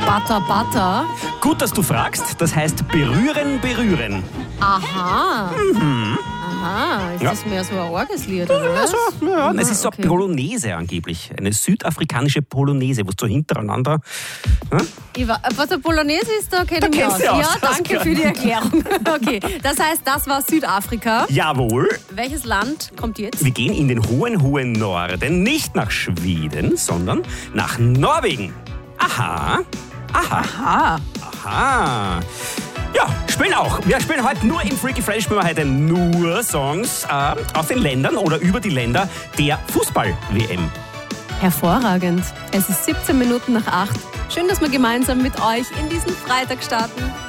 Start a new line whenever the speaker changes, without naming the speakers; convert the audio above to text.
Butter, Butter.
Gut, dass du fragst. Das heißt berühren, berühren.
Aha. Aha. Ist das mehr so ein Orgeslied, oder was?
Ja, es ist so
okay.
eine Polonaise angeblich. Eine südafrikanische Polonaise, wo so hintereinander...
Was eine Polonaise ist, da kenne ich mich
kennst
aus.
du aus,
Ja,
das
danke
kann-
für die Erklärung. Okay, das heißt, das war Südafrika.
Jawohl.
Welches Land kommt jetzt?
Wir gehen in den hohen, hohen Norden. Nicht nach Schweden, sondern nach Norwegen. Aha.
Aha.
Aha. Ja, spielen auch. Wir spielen heute nur im Freaky Friday, spielen wir heute nur Songs aus den Ländern oder über die Länder der Fußball-WM.
Hervorragend. Es ist 17 Minuten nach 8. Schön, dass wir gemeinsam mit euch in diesen Freitag starten.